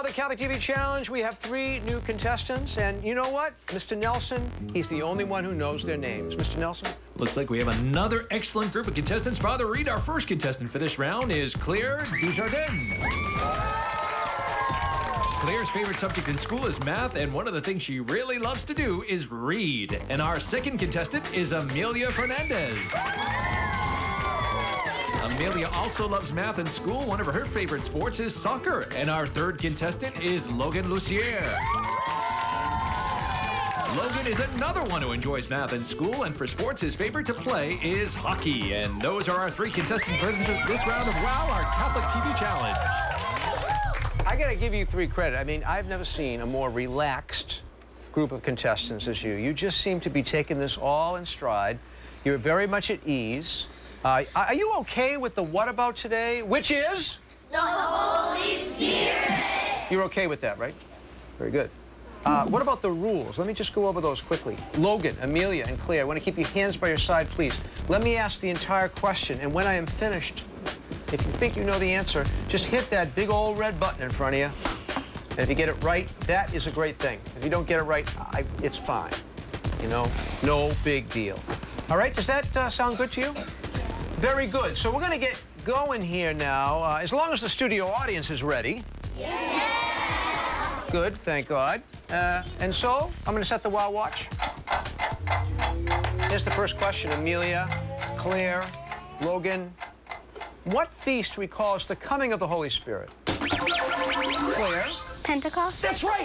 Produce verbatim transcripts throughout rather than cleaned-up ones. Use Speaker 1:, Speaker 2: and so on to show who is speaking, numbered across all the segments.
Speaker 1: Father Catholic T V Challenge. We have three new contestants, and you know what? Mister Nelson, he's the only one who knows their names. Mister Nelson?
Speaker 2: Looks like we have another excellent group of contestants. Father Reed, our first contestant for this round is Claire Dujardin. Claire's favorite subject in school is math, and one of the things she really loves to do is read. And our second contestant is Amelia Fernandez. Amelia also loves math in school. One of her favorite sports is soccer. And our third contestant is Logan Lucier. Logan is another one who enjoys math in school, and for sports, his favorite to play is hockey. And those are our three contestants for this round of WOW, our Catholic T V Challenge.
Speaker 1: I gotta give you three credit. I mean, I've never seen a more relaxed group of contestants as you. You just seem to be taking this all in stride. You're very much at ease. Uh, are you okay with the what about today, which is?
Speaker 3: The Holy Spirit.
Speaker 1: You're okay with that, right? Very good. Uh, what about the rules? Let me just go over those quickly. Logan, Amelia, and Claire, I want to keep your hands by your side, please. Let me ask the entire question, and when I am finished, if you think you know the answer, just hit that big old red button in front of you. And if you get it right, that is a great thing. If you don't get it right, I, it's fine. You know, no big deal. All right, does that uh, sound good to you? Very good. So we're going to get going here now, uh, as long as the studio audience is ready.
Speaker 3: Yes.
Speaker 1: Good, thank God. Uh, and so, I'm going to set the WOW watch. Here's the first question, Amelia, Claire, Logan. What feast recalls the coming of the Holy Spirit? Claire?
Speaker 4: Pentecost.
Speaker 1: That's right!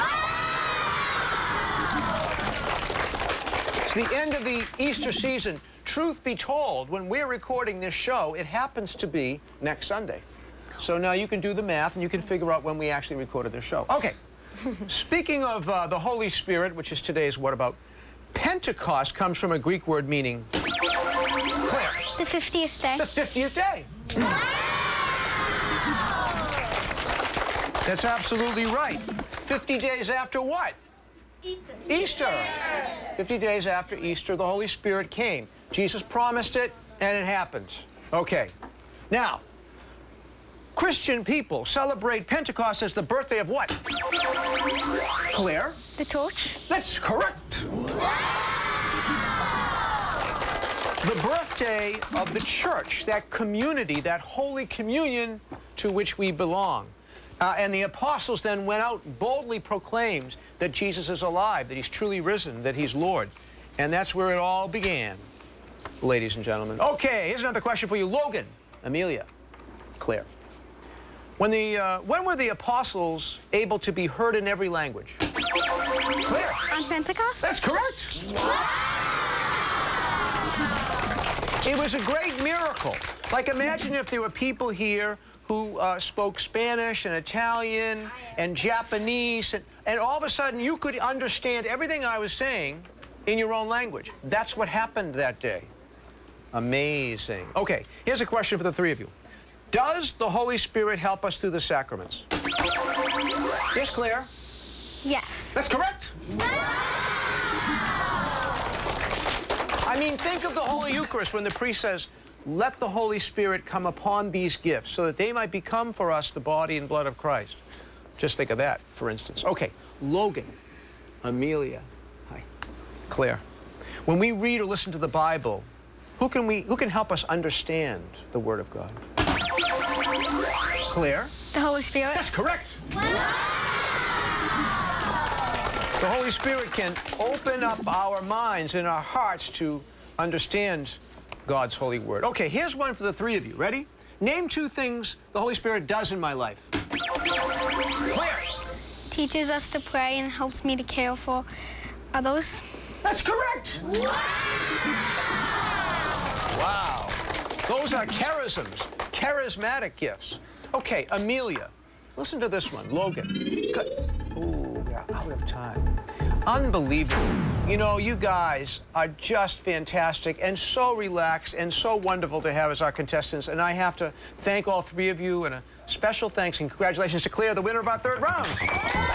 Speaker 1: It's the end of the Easter season. Truth be told, when we're recording this show, it happens to be next Sunday. So now you can do the math and you can figure out when we actually recorded this show. Okay. Speaking of uh, the Holy Spirit, which is today's what about, Pentecost comes from a Greek word meaning... Claire.
Speaker 4: The fiftieth day.
Speaker 1: The fiftieth day. That's absolutely right. fifty days after what?
Speaker 3: Easter.
Speaker 1: Easter. fifty days after Easter, the Holy Spirit came. Jesus promised it, and it happens. Okay. Now, Christian people celebrate Pentecost as the birthday of what? Claire?
Speaker 4: The torch.
Speaker 1: That's correct. The birthday of the church, that community, that holy communion to which we belong. Uh, and the apostles then went out, boldly proclaimed that Jesus is alive, that he's truly risen, that he's Lord. And that's where it all began, ladies and gentlemen. Okay, here's another question for you. Logan, Amelia, Claire. When, the, uh, when were the apostles able to be heard in every language? Claire.
Speaker 4: On Pentecost?
Speaker 1: That's correct. It was a great miracle. Like, imagine if there were people here who uh, spoke Spanish and Italian and Japanese, and, and all of a sudden you could understand everything I was saying in your own language. That's what happened that day. Amazing. Okay, here's a question for the three of you. Does the Holy Spirit help us through the sacraments? Yes, Claire?
Speaker 4: Yes.
Speaker 1: That's correct. I mean, think of the Holy Eucharist when the priest says, let the Holy Spirit come upon these gifts so that they might become for us the body and blood of Christ. Just think of that, for instance. Okay, Logan, Amelia, hi, Claire. When we read or listen to the Bible, who can we, who can help us understand the Word of God? Claire?
Speaker 4: The Holy Spirit.
Speaker 1: That's correct. The Holy Spirit can open up our minds and our hearts to understand God's holy word. Okay, here's one for the three of you. Ready? Name two things the Holy Spirit does in my life. Claire.
Speaker 4: Teaches us to pray and helps me to care for others.
Speaker 1: That's correct. Wow. Those are charisms, charismatic gifts. Okay, Amelia. Listen to this one. Logan. Good. Ooh, we're out of time. Unbelievable. You know, you guys are just fantastic and so relaxed and so wonderful to have as our contestants. And I have to thank all three of you, and a special thanks and congratulations to Claire, the winner of our third round.